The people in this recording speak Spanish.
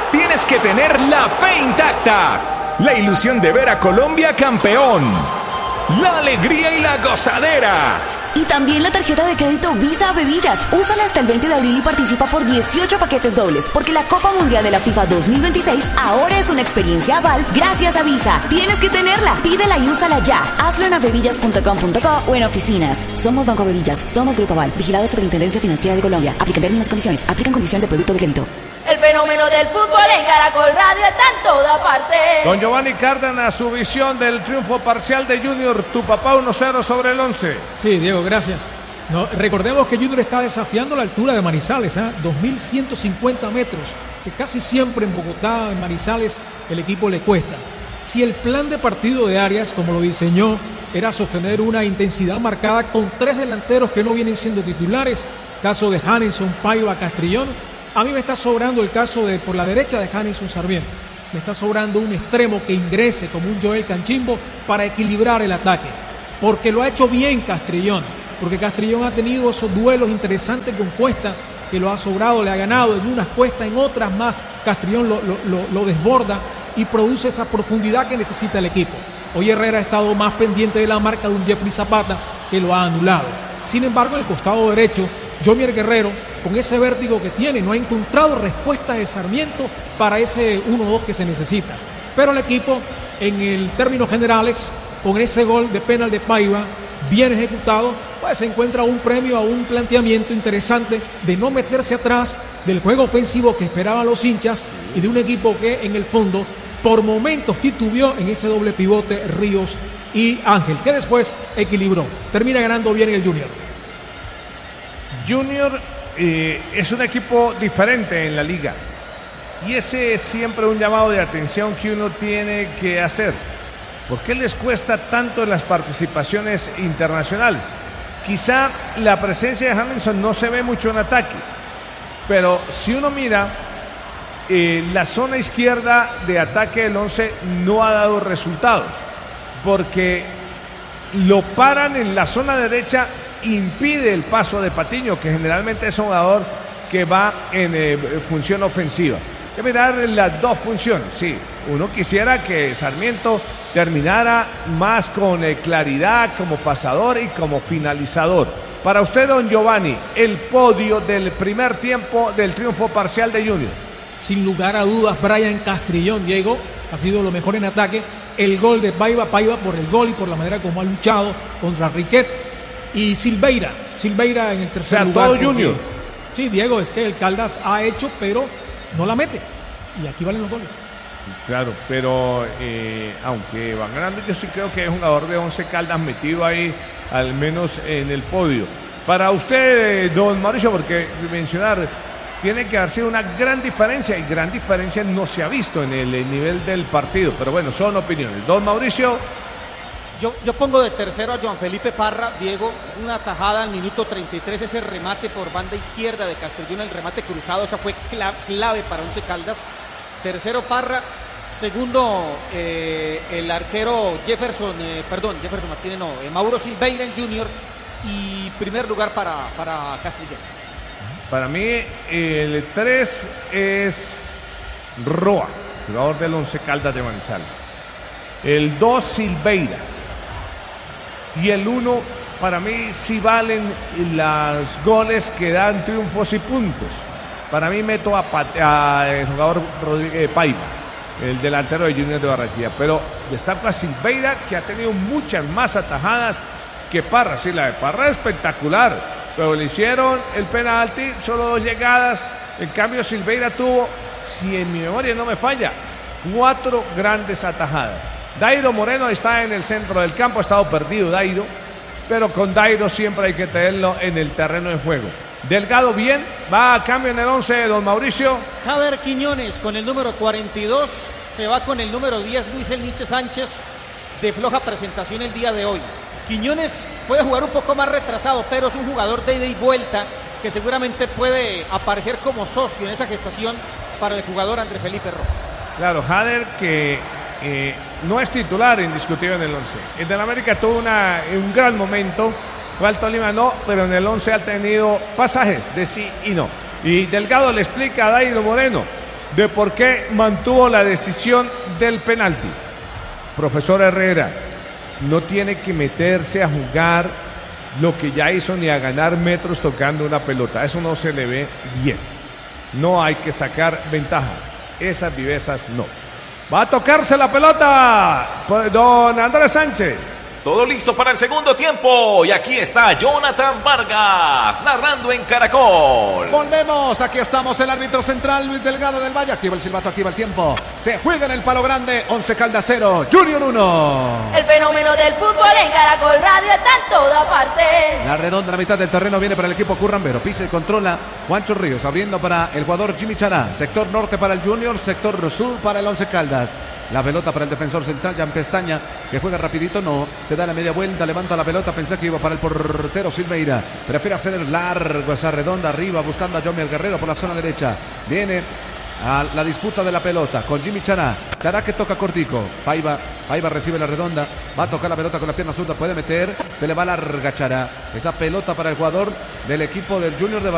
tienes que tener la fe intacta, la ilusión de ver a Colombia campeón, la alegría y la gozadera. Y también la tarjeta de crédito Visa Bebillas. Úsala hasta el 20 de abril y participa por 18 paquetes dobles, porque la Copa Mundial de la FIFA 2026 ahora es una experiencia aval gracias a Visa. Tienes que tenerla. Pídela y úsala ya. Hazlo en avevillas.com.co o en oficinas. Somos Banco Avevillas. Somos Grupo Aval. Vigilado Superintendencia Financiera de Colombia. Aplican términos y condiciones. Aplican condiciones de producto de crédito. El fenómeno del fútbol en Caracol Radio está en toda parte. Don Giovanni Cárdenas, su visión del triunfo parcial de Junior. Tu papá 1-0 sobre el 11. Sí, Diego, gracias. No, recordemos que Junior está desafiando la altura de Manizales, 2.150 metros, que casi siempre en Bogotá, en Manizales, el equipo le cuesta. Si el plan de partido de Arias, como lo diseñó, era sostener una intensidad marcada con 3 delanteros que no vienen siendo titulares, caso de Hanison, Paiva, Castrillón, a mí me está sobrando el caso de por la derecha de Hanison Sarmiento. Me está sobrando un extremo que ingrese como un Joel Canchimbo para equilibrar el ataque. Porque lo ha hecho bien Castrillón. Porque Castrillón ha tenido esos duelos interesantes con Cuesta, que lo ha sobrado, le ha ganado en unas Cuesta, en otras más. Castrillón lo desborda y produce esa profundidad que necesita el equipo. Hoy Herrera ha estado más pendiente de la marca de un Jeffrey Zapata que lo ha anulado. Sin embargo, en el costado derecho, Jomier Guerrero, con ese vértigo que tiene, no ha encontrado respuesta de Sarmiento para ese 1-2 que se necesita. Pero el equipo, en el términos generales, con ese gol de penal de Paiva, bien ejecutado, pues se encuentra un premio a un planteamiento interesante de no meterse atrás del juego ofensivo que esperaban los hinchas y de un equipo que en el fondo, por momentos titubeó en ese doble pivote Ríos y Ángel, que después equilibró. Termina ganando bien el Junior. Junior es un equipo diferente en la liga y ese es siempre un llamado de atención que uno tiene que hacer. ¿Por qué les cuesta tanto las participaciones internacionales? Quizá la presencia de Hamilton no se ve mucho en ataque, pero si uno mira la zona izquierda de ataque del 11 no ha dado resultados porque lo paran en la zona derecha, impide el paso de Patiño, que generalmente es un jugador que va en función ofensiva. Hay que mirar las dos funciones. Sí, uno quisiera que Sarmiento terminara más con claridad como pasador y como finalizador. Para usted, don Giovanni, el podio del primer tiempo del triunfo parcial de Junior. Sin lugar a dudas, Brian Castrillón, Diego, ha sido lo mejor en ataque. El gol de Paiva por el gol y por la manera como ha luchado contra Riquet. Y Silveira en el tercer lugar. Todo Junior. Sí, Diego, es que el Caldas ha hecho, pero no la mete. Y aquí valen los goles. Claro, pero aunque van ganando, yo sí creo que es un jugador de 11 Caldas metido ahí, al menos en el podio. Para usted, don Mauricio, porque mencionar, tiene que haber sido una gran diferencia, y gran diferencia no se ha visto en el nivel del partido. Pero bueno, son opiniones. Don Mauricio. Yo pongo de tercero a Joan Felipe Parra, Diego, una tajada al minuto 33, ese remate por banda izquierda de Castrillón, el remate cruzado, esa fue clave para Once Caldas. Tercero Parra, segundo el arquero Mauro Silveira en Junior, y primer lugar para Castrillón. Para mí el 3 es Roa, jugador del Once Caldas de Manizales. El 2 Silveira. Y el 1, para mí, sí valen los goles que dan triunfos y puntos. Para mí meto a el jugador Paiva, el delantero de Junior de Barranquilla. Pero destaco a Silveira, que ha tenido muchas más atajadas que Parra. Sí, la de Parra es espectacular, pero le hicieron el penalti, solo 2 llegadas. En cambio, Silveira tuvo, si en mi memoria no me falla, 4 grandes atajadas. Dairo Moreno está en el centro del campo, ha estado perdido Dairo, pero con Dairo siempre hay que tenerlo en el terreno de juego. Delgado bien, va a cambio en el 11 de don Mauricio. Jader Quiñones con el número 42, se va con el número 10 Luis El Nietzsche Sánchez, de floja presentación el día de hoy. Quiñones puede jugar un poco más retrasado, pero es un jugador de ida y vuelta que seguramente puede aparecer como socio en esa gestación para el jugador André Felipe Rojas. Claro, Jader que no es titular indiscutible en el 11. El del América tuvo un gran momento, fue al Tolima no, pero en el 11 ha tenido pasajes de sí y no. Y Delgado le explica a Dairo Moreno de por qué mantuvo la decisión del penalti. Profesor Herrera, no tiene que meterse a jugar lo que ya hizo ni a ganar metros tocando una pelota. Eso no se le ve bien. No hay que sacar ventaja. Esas vivezas no. Va a tocarse la pelota, don Andrés Sánchez. Todo listo para el segundo tiempo. Y aquí está Jonathan Vargas narrando en Caracol. Volvemos, aquí estamos, el árbitro central Luis Delgado del Valle. Activa el silbato, activa el tiempo. Se juega en el Palo Grande, 11 Caldas 0, Junior 1. El fenómeno del fútbol en Caracol Radio está en toda parte. La redonda, la mitad del terreno viene para el equipo currambero. Pisa y controla Juancho Ríos, abriendo para el jugador Jimmy Chará. Sector norte para el Junior, sector sur para el 11 Caldas. La pelota para el defensor central, Jan Pestaña, que juega rapidito, no, se da la media vuelta, levanta la pelota, pensé que iba para el portero Silveira, prefiere hacer el largo, esa redonda arriba, buscando a Jomier Guerrero por la zona derecha, viene a la disputa de la pelota con Jimmy Chará, Chará que toca cortico, Paiva recibe la redonda, va a tocar la pelota con la pierna zurda, puede meter, se le va larga Chará, esa pelota para el jugador del equipo del Junior de